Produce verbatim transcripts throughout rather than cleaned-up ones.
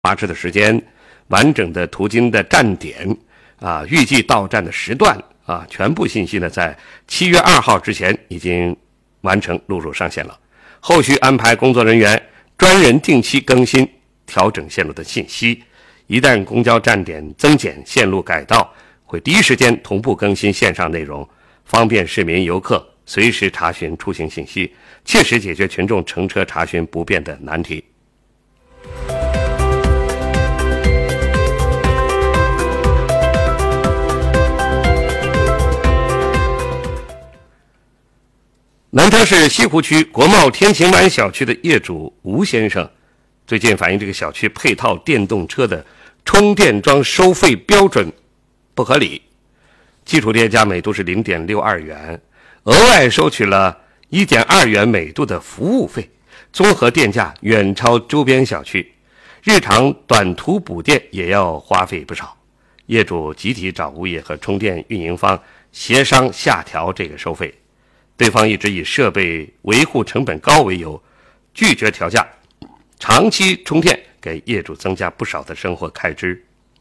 发车的时间、完整的途经的站点啊、预计到站的时段啊，全部信息呢，在七月二号之前已经完成录入上线了。后续安排工作人员专人定期更新调整线路的信息，一旦公交站点增减、线路改道，会第一时间同步更新线上内容，方便市民游客随时查询出行信息，切实解决群众乘车查询不便的难题。南昌市西湖区国贸天晴湾小区的业主吴先生，最近反映这个小区配套电动车的充电桩收费标准不合理，基础电价每度是 零点六二元，额外收取了 一点二元每度的服务费，综合电价远超周边小区，日常短途补电也要花费不少。业主集体找物业和充电运营方协商下调这个收费，对方一直以设备维护成本高为由，拒绝调价，长期充电给业主增加不少的生活开支。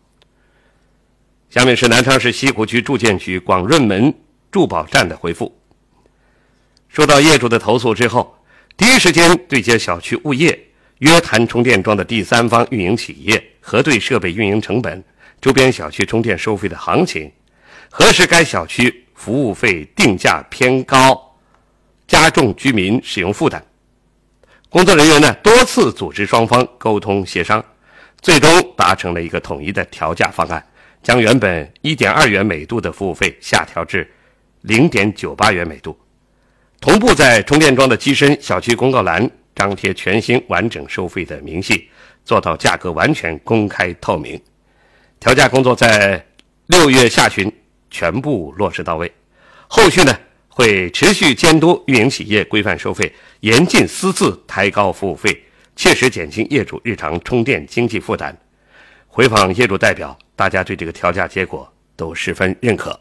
下面是南昌市西湖区住建局广润门住保站的回复。收到业主的投诉之后，第一时间对接小区物业，约谈充电桩的第三方运营企业，核对设备运营成本、周边小区充电收费的行情，核实该小区服务费定价偏高，加重居民使用负担。工作人员呢多次组织双方沟通协商，最终达成了一个统一的调价方案，将原本 一点二元每度的服务费下调至 零点九八元每度，同步在充电桩的机身、小区公告栏张贴全新完整收费的明细，做到价格完全公开透明。调价工作在六月下旬全部落实到位，后续呢会持续监督运营企业规范收费，严禁私自抬高服务费，切实减轻业主日常充电经济负担。回访业主代表，大家对这个调价结果都十分认可。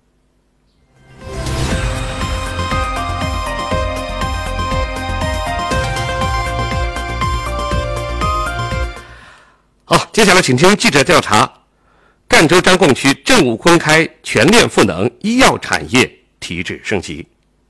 好，接下来请听记者调查。赣州张贡区政务公开，全链赋能医药产业提质升级。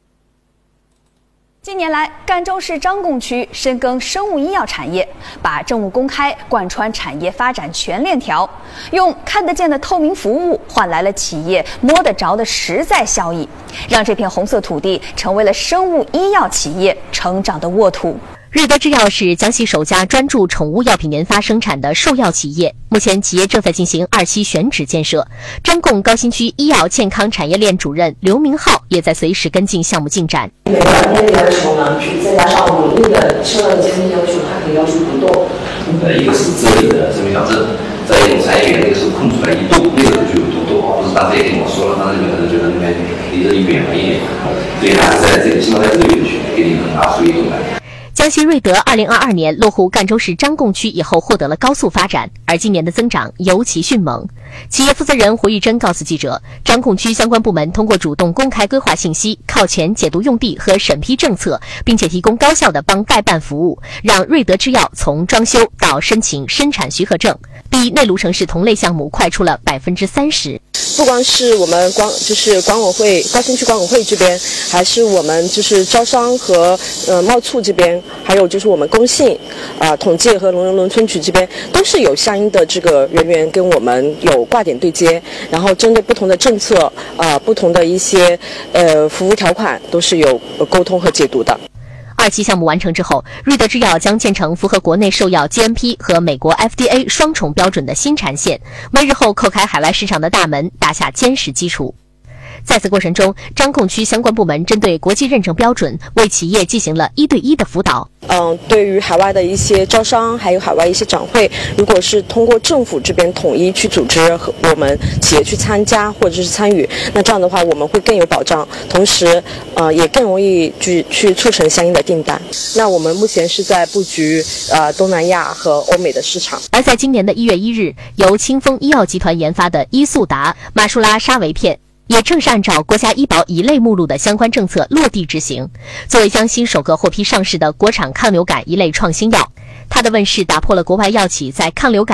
近年来，赣州市张贡区深耕生物医药产业，把政务公开贯穿产业发展全链条，用看得见的透明服务换来了企业摸得着的实在效益，让这片红色土地成为了生物医药企业成长的沃土。 瑞德制药是江西首家专注宠物药品研发生产的兽药企业，目前企业正在进行二期选址建设。张贡高新区医药健康产业链主任刘明浩也在随时跟进项目进展。 每个年龄要求呢，再加上我们那个车的产品要求，它可以要求不动。 呃，一个是这里的生命小证，再一种产业园那个是空出来一动，那个就有多动，不是当时也跟我说了，当时有人觉得那边离这里远了一点，所以还是在这个希望在这个园区给你们拿出一种来。 江西瑞德二零二二年落户赣州市张贡区以后获得了高速发展，而今年的增长尤其迅猛。企业负责人胡玉珍告诉记者，张贡区相关部门通过主动公开规划信息，靠前解读用地和审批政策，并且提供高效的帮代办服务，让瑞德制药从装修到申请生产许可证，比内陆城市同类项目快出了百分之三十。 不光是我们管就是管委会高新区管委会这边，还是我们就是招商和呃贸促这边，还有就是我们工信啊、呃、统计和农农村局这边，都是有相应的这个人员跟我们有挂点对接，然后针对不同的政策啊、呃、不同的一些呃服务条款，都是有沟通和解读的。 二期项目完成之后，瑞德制药将建成符合国内兽药 G M P 和美国 F D A 双重标准的新产线，为日后叩开海外市场的大门打下坚实基础。在此过程中，张贡区相关部门针对国际认证标准，为企业进行了一对一的辅导。 嗯，对于海外的一些招商，还有海外一些展会，如果是通过政府这边统一去组织和我们企业去参加或者是参与，那这样的话我们会更有保障，同时呃也更容易去去促成相应的订单。那我们目前是在布局呃东南亚和欧美的市场。 而在今年的一月一日，由清风医药集团研发的伊速达马舒拉沙韦片也正是按照国家医保乙类目录的相关政策落地执行。作为江西首个获批上市的国产抗流感一类创新药， 它的问世打破了国外药企在抗流感